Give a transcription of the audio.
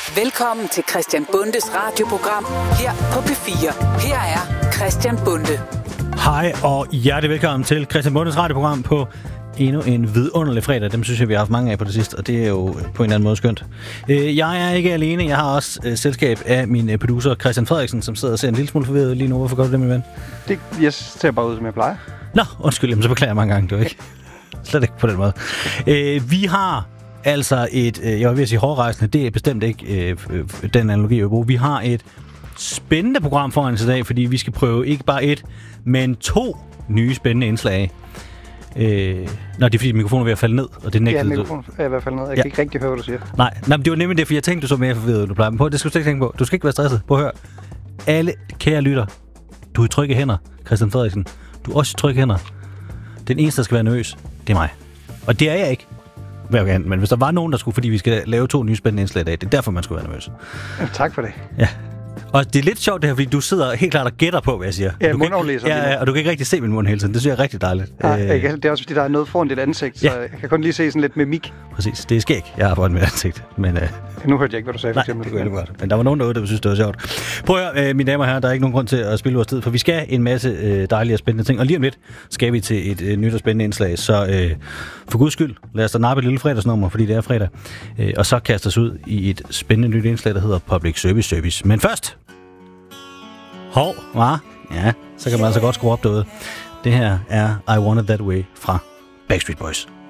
Velkommen til Christian Bundes radioprogram her på P4. Her er Christian Bunde. Hej og hjertelig velkommen til Christian Bundes radioprogram på endnu en vidunderlig fredag. Dem synes jeg, vi har haft mange af på det sidste, og det er jo på en eller anden måde skønt. Jeg er ikke alene. Jeg har også selskab af min producer Christian Frederiksen, som sidder og ser en lille smule forvirret lige nu. Hvorfor gør du det, min ven? Jeg ser bare ud, som jeg plejer. Nå, undskyld. Jamen, så beklager jeg mange gange. Det var ikke slet ikke på den måde. Vi har altså jeg var ved at sige hårdrejsende. Det er bestemt ikke den analogi, jeg vil bruge. Vi har et spændende program foran os i dag, fordi vi skal prøve ikke bare et, men 2 nye spændende indslag. Det er fordi mikrofonen er ved at falde ned, og det nægtede. Ja, mikrofonen er ved at falde ned. Jeg kan ikke rigtig høre, hvad du siger. Nej, men det var nemlig det, for jeg tænkte, du så mere forvirret, du plejer. Men det skal du ikke tænke på. Du skal ikke være stresset. Prøv at høre. Alle kære lytter, du er i trygge hænder, Christian Frederiksen. Du er også i trygge hænder. Den eneste, der skal være nervøs, det er mig. Og det er jeg ikke. Men hvis der var nogen, der skulle, fordi vi skal lave 2 nye spændende indslag i dag, det er derfor, man skulle være nervøs. Ja, tak for det. Ja. Og det er lidt sjovt det her, fordi du sidder helt klart og gætter på, hvad jeg siger. Ja, mundaflæser. Ja, og du kan ikke rigtig se min mund hele tiden. Det synes jeg er rigtig dejligt. Nej, det er også fordi, der er noget foran dit ansigt, så jeg kan kun lige se sådan lidt mimik. Præcis, det er skæg, jeg har foran mit ansigt. Men, nu hørte jeg ikke, hvad du sagde, for eksempel. Nej, det kunne jeg godt. Men der var nogen derude, der synes, det var sjovt. Prøv at høre, mine damer og herrer, der er ikke nogen grund til at spille vores tid, for vi skal en masse dejlige og spændende ting. Og lige om lidt skal vi til et nyt og spændende indslag. Så for guds skyld, lad os da nappe et lille fredagsnummer, fordi det er fredag. Og så kaste os ud i et spændende nyt indslag, der hedder Public Service. Men først... Ja, så kan man altså godt skrue op derude. Det her er I Want It That Way fra Backstreet Boys.